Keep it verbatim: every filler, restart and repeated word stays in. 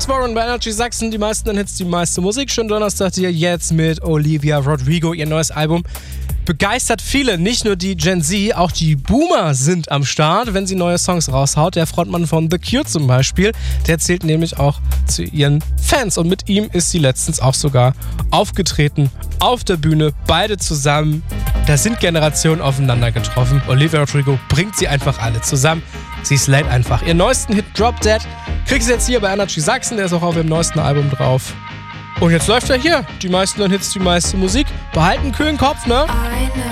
Alex Warren bei Energy Sachsen, die meisten dann Hits, die meiste Musik. Schönen Donnerstag hier jetzt mit Olivia Rodrigo, ihr neues Album. Begeistert viele, nicht nur die Gen Z, auch die Boomer sind am Start, wenn sie neue Songs raushaut. Der Frontmann von The Cure zum Beispiel, der zählt nämlich auch zu ihren Fans. Und mit ihm ist sie letztens auch sogar aufgetreten auf der Bühne, beide zusammen. Da sind Generationen aufeinander getroffen. Olivia Rodrigo bringt sie einfach alle zusammen. Sie slayt einfach. Ihr neuesten Hit Drop Dead kriegt sie jetzt hier bei Energy Sachsen, der ist auch auf ihrem neuesten Album drauf. Und jetzt läuft er hier. Die meisten Hits, die meiste Musik. Behalten einen kühlen Kopf, ne?